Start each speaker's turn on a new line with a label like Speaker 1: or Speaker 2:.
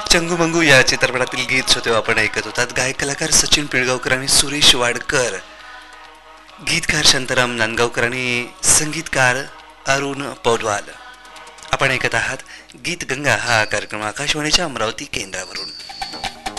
Speaker 1: चंगू मंगू या चित्रपटातील गीत श्रोते आपण ऐकत होतात. गायक कलाकार सचिन पिळगावकर आणि सुरेश वाडकर, गीतकार शांताराम नांदगावकर आणि संगीतकार अरुण पौडवाल. आपण ऐकत आहात गीत गंगा हा कार्यक्रम आकाशवाणीच्या अमरावती केंद्रावरून.